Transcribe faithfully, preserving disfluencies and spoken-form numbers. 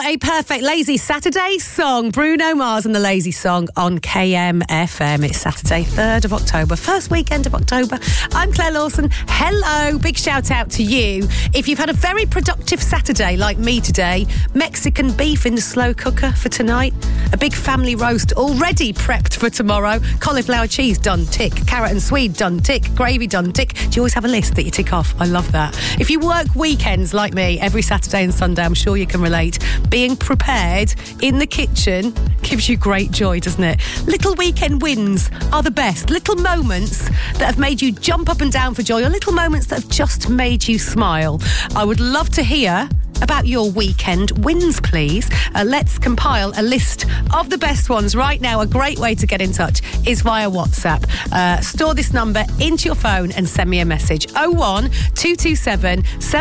a perfect Lazy Saturday song. Bruno Mars and the Lazy Song on K M F M. It's Saturday, third of October, first weekend of October. I'm Claire Lawson. Hello. Big shout out to you. If you've had a very productive Saturday like me today, Mexican beef in the slow cooker for tonight, a big family roast already prepped for tomorrow, cauliflower cheese done, tick, carrot and swede done, tick, gravy done, tick. Do you always have a list that you tick off? I love that. If you work weekends like me, every Saturday and Sunday, I'm sure you can relate. Being prepared in the kitchen gives you great joy, doesn't it? Little weekend wins are the best. Little moments that have made you jump up and down for joy, or little moments that have just made you smile. I would love to hear about your weekend wins, please. Uh, let's compile a list of the best ones right now. A great way to get in touch is via WhatsApp. Uh, store this number into your phone and send me a message. oh one two two seven